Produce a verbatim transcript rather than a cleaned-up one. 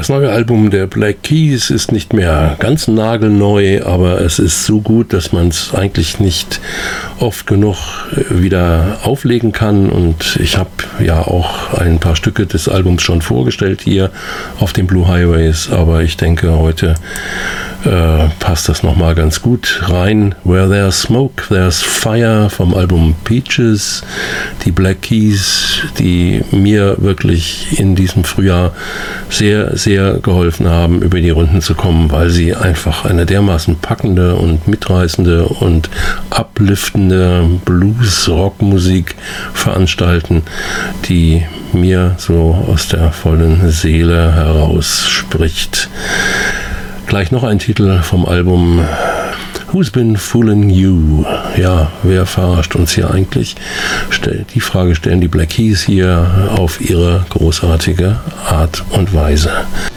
Das neue Album der Black Keys ist nicht mehr ganz nagelneu, aber es ist so gut, dass man es eigentlich nicht oft genug wieder auflegen kann. Und ich habe ja auch ein paar Stücke des Albums schon vorgestellt hier auf den Blue Highways, aber ich denke, heute äh, passt das nochmal ganz gut rein. Where There's Smoke, There's Fire vom Album Peaches. Die Black Keys, die mir wirklich in diesem Frühjahr sehr, sehr geholfen haben, über die Runden zu kommen, weil sie einfach eine dermaßen packende und mitreißende und upliftende Blues-Rock-Musik veranstalten, die mir so aus der vollen Seele heraus spricht. Gleich noch ein Titel vom Album Who's Been Fooling You? Ja, wer verarscht uns hier eigentlich? Die Frage stellen die Black Keys hier auf ihre großartige Art und Weise.